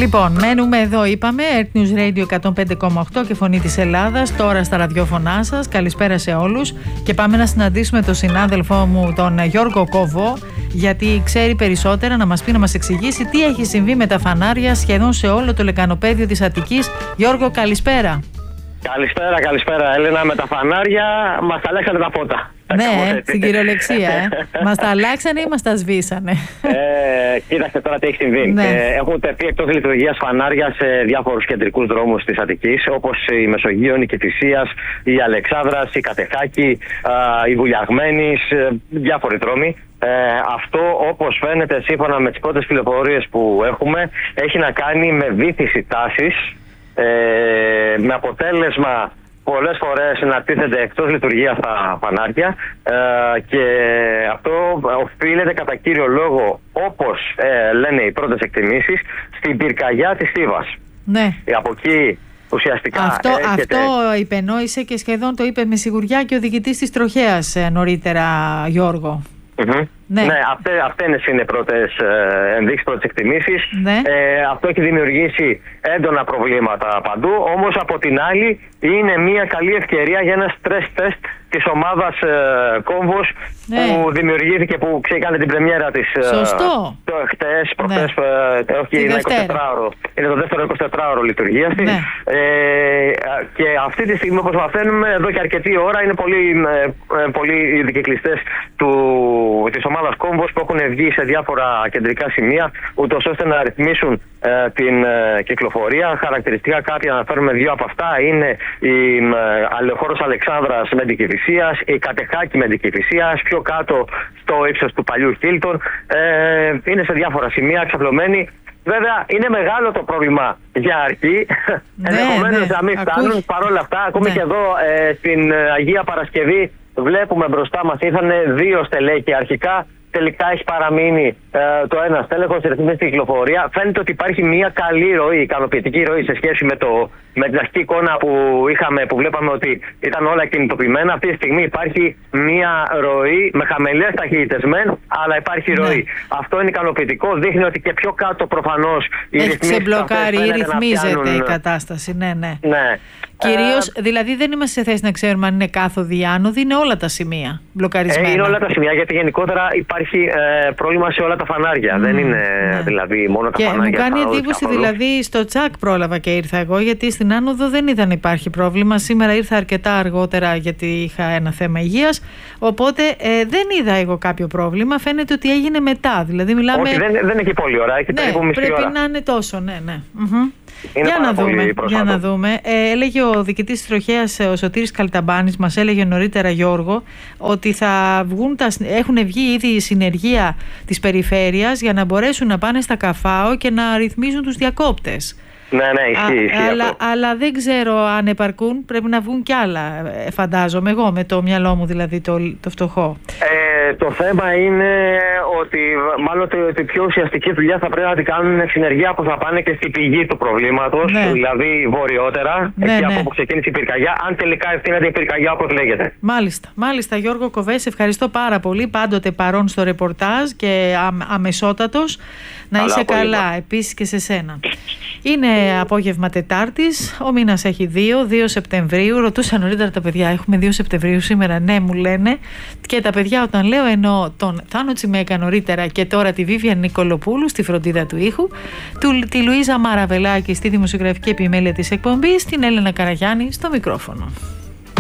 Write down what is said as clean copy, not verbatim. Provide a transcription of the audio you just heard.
Λοιπόν, μένουμε εδώ, είπαμε, Earth News Radio 105,8 και Φωνή της Ελλάδας, τώρα στα ραδιόφωνά σας. Καλησπέρα σε όλους και πάμε να συναντήσουμε τον συνάδελφό μου, τον Γιώργο Κόβο, γιατί ξέρει περισσότερα, να μας πει, να μας εξηγήσει τι έχει συμβεί με τα φανάρια σχεδόν σε όλο το λεκανοπέδιο της Αττικής. Γιώργο, καλησπέρα. Καλησπέρα Έλενα. Με τα φανάρια μας τα αλλάξανε τα φώτα. Ναι, στην κυριολεξία. Μας τα αλλάξανε ή μας τα σβήσανε? Κοίταξε τώρα τι έχει συμβεί. Ναι. Έχουν τεθεί εκτός λειτουργίας φανάρια σε διάφορους κεντρικούς δρόμους της Αττικής, όπως η Μεσογείων, η Κηφισίας, η Αλεξάνδρας, η Κατεχάκη, η Βουλιαγμένης, διάφοροι δρόμοι. Αυτό, όπως φαίνεται σύμφωνα με τις πρώτες πληροφορίες που έχουμε, έχει να κάνει με βύθιση τάσης, με αποτέλεσμα πολλές φορές να τίθενται εκτός λειτουργία τα φανάρια, και αυτό οφείλεται κατά κύριο λόγο, όπως λένε οι πρώτες εκτιμήσεις, στην πυρκαγιά της Θήβας. Ναι. Από εκεί ουσιαστικά αυτό υπενόησε και σχεδόν το είπε με σιγουριά και ο διοικητής της Τροχέας νωρίτερα, Γιώργο. Ναι, αυτές είναι πρώτες ενδείξεις, πρώτες εκτιμήσεις. Ναι. Αυτό έχει δημιουργήσει έντονα προβλήματα παντού. Όμως από την άλλη είναι μια καλή ευκαιρία για ένα stress test της ομάδας Κόμβος, ναι, που δημιουργήθηκε, που ξεκάνε την πρεμιέρα της. Σωστό. Προχτές, όχι, είναι 24ωρο. Είναι το δεύτερο 24ωρο λειτουργίας της. Ναι. Και αυτή τη στιγμή, όπως μαθαίνουμε, εδώ και αρκετή ώρα είναι πολλοί οι δικυκλιστές της ομάδας Κόμβος που έχουν βγει σε διάφορα κεντρικά σημεία, ούτως ώστε να ρυθμίσουν την κυκλοφορία. Χαρακτηριστικά κάποια, αναφέρουμε δύο από αυτά, είναι η χώρος Αλεξάνδρας με την Κηφισίας, η Κατεχάκη με την Κηφισίας, πιο κάτω στο ύψος του παλιού Χίλτον. Είναι σε διάφορα σημεία εξαπλωμένοι. Βέβαια είναι μεγάλο το πρόβλημα για αρχή, ενδεχομένως να μην φτάνουν. Παρ' όλα αυτά, ακόμη και εδώ στην Αγία Παρασκευή βλέπουμε μπροστά μας ήρθαν δύο στελέχη αρχικά. Τελικά έχει παραμείνει το ένα στέλεχος, ρυθμίζει την κυκλοφορία. Φαίνεται ότι υπάρχει μια καλή ροή, ικανοποιητική ροή σε σχέση με την αρχική εικόνα που βλέπαμε ότι ήταν όλα κινητοποιημένα. Αυτή τη στιγμή υπάρχει μια ροή με χαμηλές ταχύτητες μεν, αλλά υπάρχει ροή. Αυτό είναι ικανοποιητικό. Δείχνει ότι και πιο κάτω προφανώς έχει ξεμπλοκάρει ή ρυθμίζεται η κατάσταση. Ναι. Κυρίως, δηλαδή δεν είμαστε σε θέση να ξέρουμε αν είναι κάθοδοι ή άνοδοι, είναι όλα τα σημεία μπλοκαρισμένα. Είναι όλα τα σημεία, γιατί γενικότερα υπάρχει πρόβλημα σε όλα τα φανάρια. Δεν είναι δηλαδή μόνο τα φανάρια. Και μου κάνει εντύπωση, δηλαδή στο Τσακ πρόλαβα και ήρθα εγώ, γιατί στην άνοδο δεν είδα να υπάρχει πρόβλημα. Σήμερα ήρθα αρκετά αργότερα γιατί είχα ένα θέμα υγείας. Οπότε δεν είδα εγώ κάποιο πρόβλημα. Φαίνεται ότι έγινε μετά. Δηλαδή μιλάμε. Όχι, δεν έχει πολλή ώρα. Έχει περίπου μισή ώρα. Πρέπει να είναι τόσο, ναι. Για να δούμε. Έλεγε ο διοικητής της Τροχέας, ο Σωτήρης Καλταμπάνης, μας έλεγε νωρίτερα, Γιώργο, ότι έχουν βγει ήδη η συνεργεία της περιφέρειας για να μπορέσουν να πάνε στα ΚΑΦΑΟ και να ρυθμίζουν τους διακόπτες. Ναι, ισχύει αλλά δεν ξέρω αν επαρκούν. Πρέπει να βγουν κι άλλα, φαντάζομαι εγώ, με το μυαλό μου δηλαδή το φτωχό. Το θέμα είναι ότι μάλλον η πιο ουσιαστική δουλειά θα πρέπει να την κάνουν συνεργεία που θα πάνε και στην πηγή του προβλήματος, δηλαδή βορειότερα, εκεί από όπου ξεκίνησε η πυρκαγιά, αν τελικά ευθύνεται η πυρκαγιά όπως λέγεται. Μάλιστα, Γιώργο Κοβέ, ευχαριστώ πάρα πολύ. Πάντοτε παρόν στο ρεπορτάζ και αμεσότατος. Να είσαι καλά, επίσης και σε σένα. Είναι απόγευμα Τετάρτης, ο μήνας έχει 2 Σεπτεμβρίου. Ρωτούσα νωρίτερα τα παιδιά, έχουμε 2 Σεπτεμβρίου σήμερα? Ναι, μου λένε. Και τα παιδιά, όταν λέω, εννοώ τον Θάνο Τσιμέκα νωρίτερα και τώρα τη Βίβια Νικολοπούλου στη φροντίδα του ήχου, τη Λουίζα Μαραβελάκη στη δημοσιογραφική επιμέλεια της εκπομπής, την Έλενα Καραγιάννη στο μικρόφωνο.